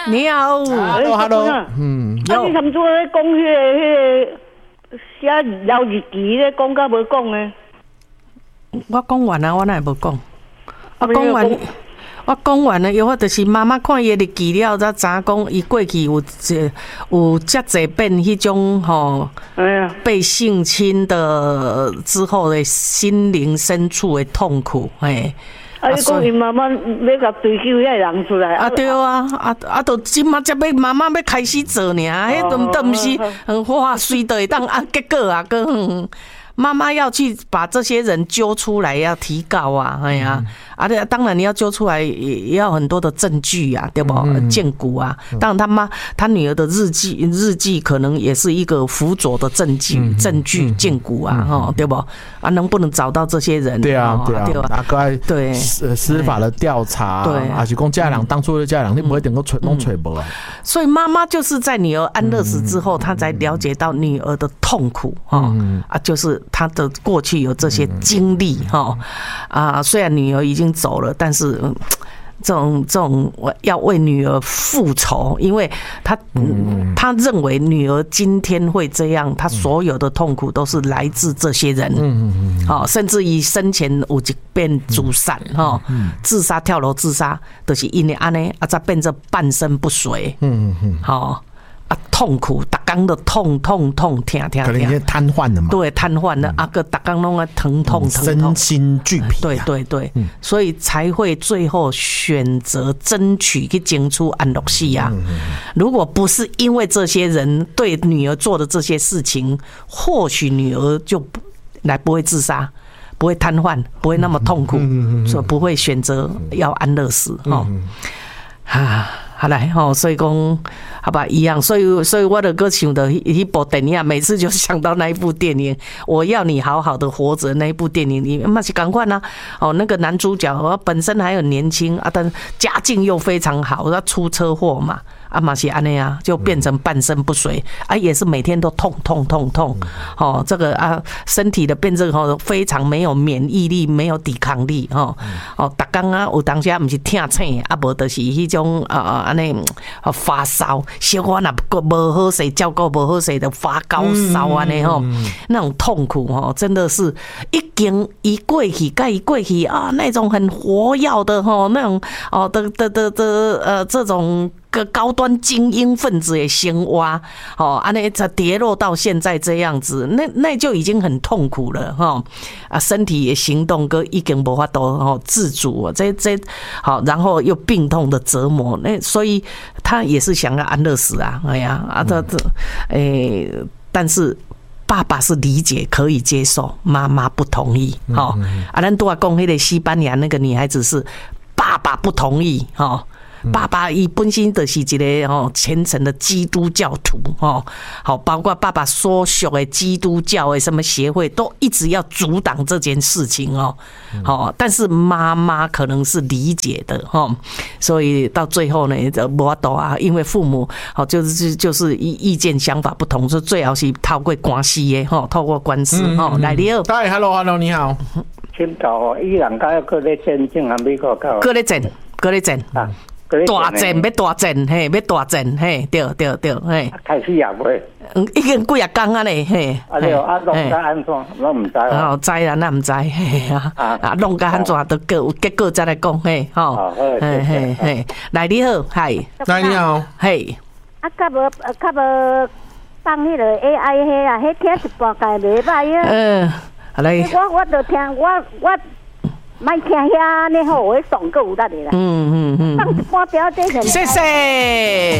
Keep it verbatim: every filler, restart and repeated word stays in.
你好 ，Hello Hello， 嗯， 啊，你参做咧讲迄个迄个写聊日记咧，讲甲无讲诶。 我讲完啊，我哪会无讲？我讲完。我讲完了以后，就是妈妈看伊的日记了，才知影讲伊过去有这有遮济遍迄种吼，被性侵的之后的心灵深处的痛苦，嘿。 啊！你讲伊妈妈要甲追究遐人出来啊？对啊，啊啊！都即马才要妈妈要开始做尔，迄都都毋是很话随的当啊，结果啊，个妈妈要去把这些人揪出来，要提告啊，哎呀。啊，对，当然你要揪出来，也要很多的证据啊，对不？鉴骨啊，当然他妈他女儿的日记，日记可能也是一个辅佐的证据，证据鉴骨啊，哈，对不？啊，能不能找到这些人？ 对啊，对啊，大概对司法的调查， 对， 还是讲家人当初的家人，你不会能够吹弄吹无啊。 所以妈妈就是在女儿安乐死之后，她才了解到女儿的痛苦哈啊，就是她的过去有这些经历哈啊，虽然女儿已经走了，但是这种这种我要为女儿复仇，因为他他认为女儿今天会这样，他所有的痛苦都是来自这些人，哦，甚至于生前有一遍自杀哈，自杀跳楼自杀，就是因为安尼啊，才变成半身不遂，嗯嗯，好。啊，痛苦，逐工都痛痛痛，疼疼疼， 可能已经瘫痪了嘛？ 对，瘫痪了，啊个逐工拢啊疼痛疼痛， 身心俱疲。 对对对，所以才会最后选择争取去争取安乐死啊。如果不是因为这些人对女儿做的这些事情，或许女儿就来不会自杀，不会瘫痪，不会那么痛苦，所以不会选择要安乐死哈。啊。好来吼，所以讲好吧，一样，所以所以我的歌想的一部电影，每次就想到那一部电影，我要你好好的活着那一部电影里面，嘛是赶快呢，哦，那个男主角本身还很年轻啊，但家境又非常好，他出车祸嘛。啊，嘛是安尼啊，就变成半身不遂啊，也是每天都痛痛痛痛，哦，这个啊，身体的变质吼，非常没有免疫力，没有抵抗力，吼，哦，逐工啊，有当时啊，毋是疼醒，啊，无就是迄种啊啊安尼发烧，小可若无好势，照顾无好势，就发高烧安尼吼，那种痛苦吼，真的是已经一过去，甲伊过去啊，那种很活跃的吼，那种哦的的的的呃这种。个高端精英分子的生活，哦，安尼才跌落到现在这样子，那那就已经很痛苦了哈，啊，身体也行动个已经无法度哦自主，这这好，然后又病痛的折磨，那所以他也是想要安乐死啊，哎呀啊，他这诶，但是爸爸是理解可以接受，妈妈不同意，哈，啊，咱都要讲那个西班牙那个女孩子是爸爸不同意，哈。爸爸伊本身就是一个吼虔诚的基督教徒吼，好，包括爸爸所属的基督教的什么协会都一直要阻挡这件事情哦，好，但是妈妈可能是理解的哈，所以到最后呢，就无法度啊，因为父母好就是就是意意见想法不同，所以最后是透过官司的吼，透过官司吼来了。 嗨 ，Hello Hello， 你好， 请教伊人家搁咧战争，还美国搞？ 搁咧战，搁咧战啊。大战要大战，嘿，要大战，嘿，对对对，嘿。 开始啊未？ 嗯，已经几啊工啊咧，嘿。 啊对，啊弄甲安怎？我唔知啊。 哦，知啦，那唔知，嘿啊。啊，弄甲安怎？都各有结果再来讲，嘿，吼。嘿嘿嘿，来你好，嗨。 来你好， 嘿。 啊，较无较无放迄个 A I 迄啊，迄听一半界袂歹啊。 嗯，好嘞。 我我都听我我。莫听遐尼好，我爽够有力啦。 嗯嗯嗯。 放一半表这很。 谢谢。